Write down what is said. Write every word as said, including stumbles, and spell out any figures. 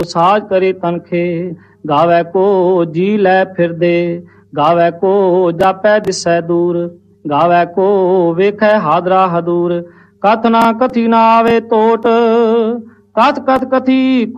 साज करे तनखे, गावै को जी लै फिरदे, गावै को जापै दिसै दूर, गावै को वेखै हादरा हदूर। कथ ना कथी ना आवे तोट, कथ कथ कथी